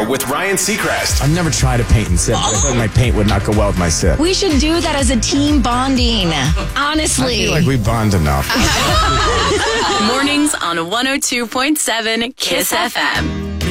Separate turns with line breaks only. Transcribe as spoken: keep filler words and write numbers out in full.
with Ryan Seacrest.
I've never tried to paint and sip, but I feel like my paint would not go well with my sip.
We should do that as a team bonding. Honestly.
I feel like we bond enough.
Mornings on one oh two point seven Kiss F M.